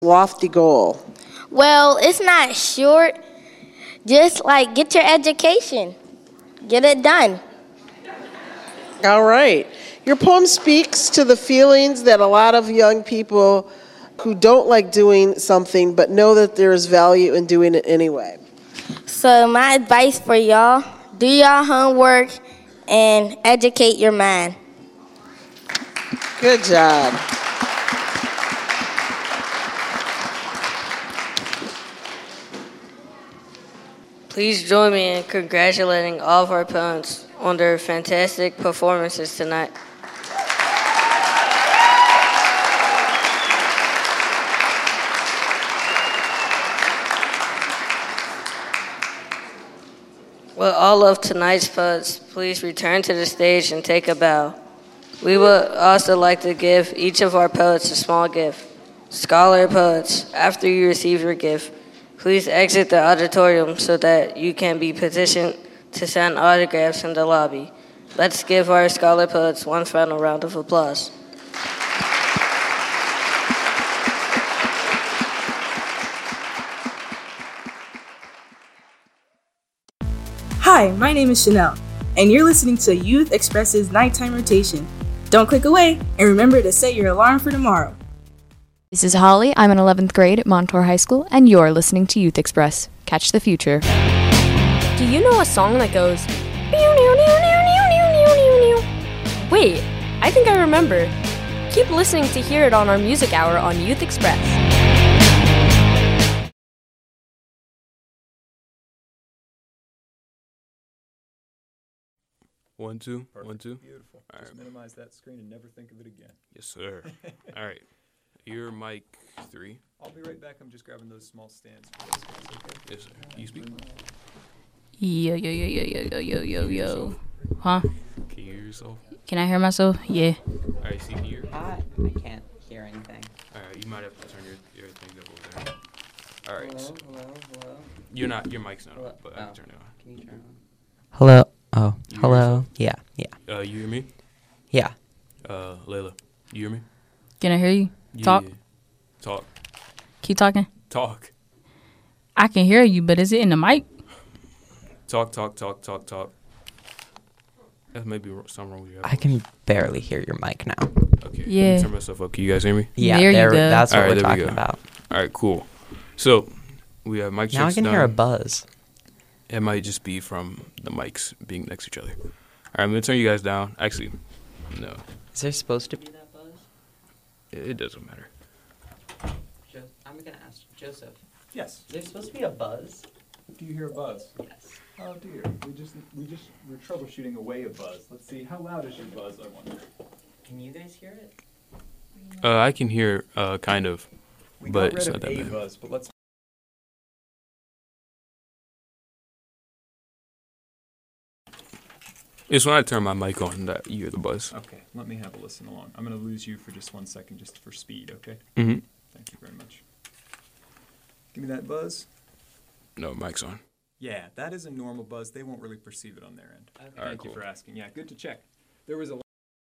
lofty goal? Well, it's not short. Just get your education. Get it done. All right. Your poem speaks to the feelings that a lot of young people who don't like doing something but know that there is value in doing it anyway. So my advice for y'all, do y'all homework and educate your mind. Good job. Please join me in congratulating all of our opponents on their fantastic performances tonight. With all of tonight's poets, please return to the stage and take a bow. We would also like to give each of our poets a small gift. Scholar poets, after you receive your gift, please exit the auditorium so that you can be petitioned to sign autographs in the lobby. Let's give our scholar poets one final round of applause. Hi, my name is Chanel, and you're listening to Youth Express's Nighttime Rotation. Don't click away, and remember to set your alarm for tomorrow. This is Holly. I'm in 11th grade at Montour High School, and you're listening to Youth Express. Catch the future. Do you know a song that goes... Wait, I think I remember. Keep listening to hear it on our music hour on Youth Express. One, two. Perfect. 1, 2. Beautiful. All Just right. minimize that screen and never think of it again. Yes, sir. All right. You're mic 3. I'll be right back. I'm just grabbing those small stands for those guys, okay? Yes, sir. You speak. Yo. Huh? Can you hear yourself? Can I hear myself? Yeah. All right, see here. I can't hear anything. All right, you might have to turn your things up over there. All right. Hello. Your mic's not Hello? on, but I can turn it on. Can you turn it on? Hello. Oh, You hear hello. yourself? Yeah. You hear me? Yeah. Layla, you hear me? Can I hear you? Talk. Yeah. Talk. Keep talking. Talk. I can hear you, but is it in the mic? Talk. That may be something wrong with your I can barely hear your mic now. Okay. Yeah. Let me turn myself up. Can you guys hear me? Yeah, There you go. that's what All right, we're there we talking go. about. All right, cool. So we have mic checks Now I can done. hear a buzz. It might just be from the mics being next to each other. All right, I'm going to turn you guys down. Actually, no. Is there supposed to be that buzz? It doesn't matter. I'm going to ask Joseph. Yes. Is there supposed to be a buzz? Do you hear a buzz? Yes. Oh dear. We're troubleshooting away a buzz. Let's see. How loud is your buzz, I wonder? Can you guys hear it? I can hear kind of, We but got it's rid not of that a bad. buzz, but let's... It's when I turn my mic on that you hear the buzz. Okay, let me have a listen along. I'm going to lose you for just 1 second just for speed, okay? Mm-hmm. Thank you very much. Give me that buzz. No, mic's on. Yeah, that is a normal buzz. They won't really perceive it on their end. Okay. All right, Thank you cool. for asking. Yeah, good to check. There was a